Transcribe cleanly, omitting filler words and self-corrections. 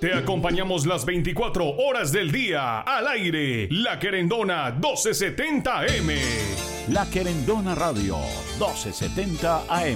Te acompañamos las 24 horas del día al aire. La Querendona 1270 AM. La Querendona Radio 1270 AM.